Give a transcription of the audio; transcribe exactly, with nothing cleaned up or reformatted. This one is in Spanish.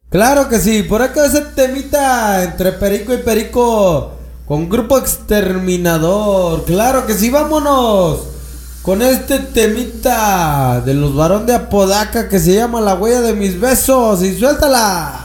Claro que sí, por acá ese temita entre Perico y Perico con Grupo Exterminador. Claro que sí, vámonos con este temita de los varón de Apodaca que se llama La huella de mis besos y suéltala.